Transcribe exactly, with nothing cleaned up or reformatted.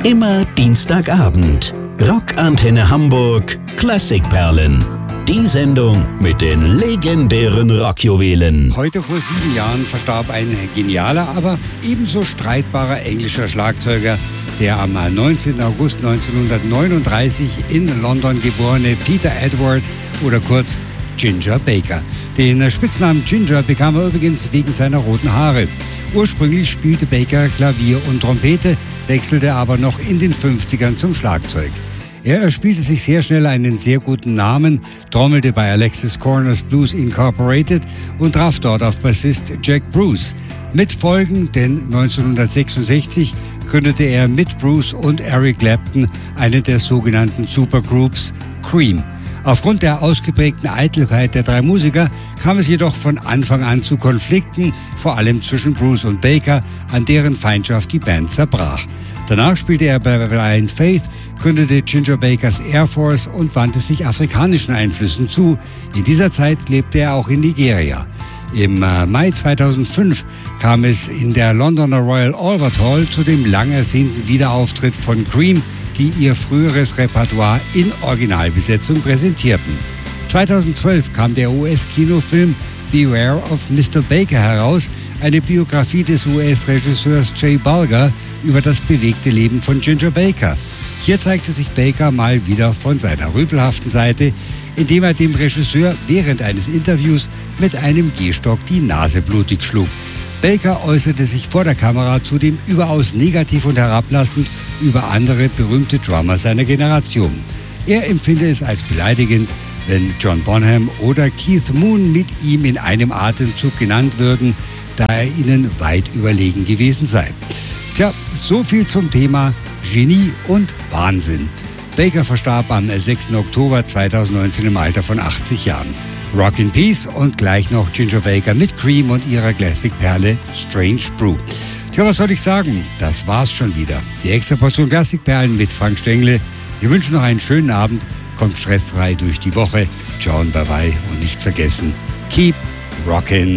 Immer Dienstagabend. Rockantenne Hamburg Klassikperlen. Die Sendung mit den legendären Rockjuwelen. Heute vor sieben Jahren verstarb ein genialer, aber ebenso streitbarer englischer Schlagzeuger, der am neunzehnten August neunzehnhundertneununddreißig in London geborene Peter Edward oder kurz Ginger Baker. Den Spitznamen Ginger bekam er übrigens wegen seiner roten Haare. Ursprünglich spielte Baker Klavier und Trompete, wechselte aber noch in den fünfzigern zum Schlagzeug. Er erspielte sich sehr schnell einen sehr guten Namen, trommelte bei Alexis Corners Blues Incorporated und traf dort auf Bassist Jack Bruce. Mit Folgen, denn neunzehnhundertsechsundsechzig gründete er mit Bruce und Eric Clapton eine der sogenannten Supergroups Cream. Aufgrund der ausgeprägten Eitelkeit der drei Musiker kam es jedoch von Anfang an zu Konflikten, vor allem zwischen Bruce und Baker, an deren Feindschaft die Band zerbrach. Danach spielte er bei Blind Faith, gründete Ginger Bakers Air Force und wandte sich afrikanischen Einflüssen zu. In dieser Zeit lebte er auch in Nigeria. Im Mai zweitausendfünf kam es in der Londoner Royal Albert Hall zu dem lang ersehnten Wiederauftritt von Cream, die ihr früheres Repertoire in Originalbesetzung präsentierten. zweitausendzwölf kam der U S-Kinofilm Beware of Mister Baker heraus, eine Biografie des U S-Regisseurs Jay Bulger über das bewegte Leben von Ginger Baker. Hier zeigte sich Baker mal wieder von seiner rüpelhaften Seite, indem er dem Regisseur während eines Interviews mit einem Gehstock die Nase blutig schlug. Baker äußerte sich vor der Kamera zudem überaus negativ und herablassend über andere berühmte Drummer seiner Generation. Er empfinde es als beleidigend, wenn John Bonham oder Keith Moon mit ihm in einem Atemzug genannt würden, da er ihnen weit überlegen gewesen sei. Tja, so viel zum Thema Genie und Wahnsinn. Baker verstarb am sechsten Oktober zweitausendneunzehn im Alter von achtzig Jahren. Rock in Peace und gleich noch Ginger Baker mit Cream und ihrer Klassikperle Strange Brew. Tja, was soll ich sagen? Das war's schon wieder. Die extra Portion Klassikperlen mit Frank Stengle. Wir wünschen noch einen schönen Abend. Kommt stressfrei durch die Woche. Ciao und bye bye. Und nicht vergessen, keep rockin'.